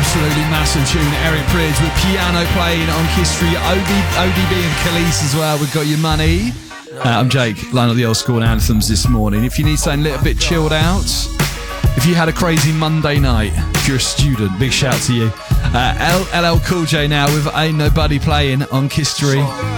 absolutely massive tune. Eric Prydz with piano playing on Kiss Street. ODB and Khalees as well. We've got your money. I'm Jake, line of the old school anthems this morning. If you need something a little bit chilled out, if you had a crazy Monday night, if you're a student, big shout to you. LL Cool J now with Ain't Nobody Playing on Kiss Street.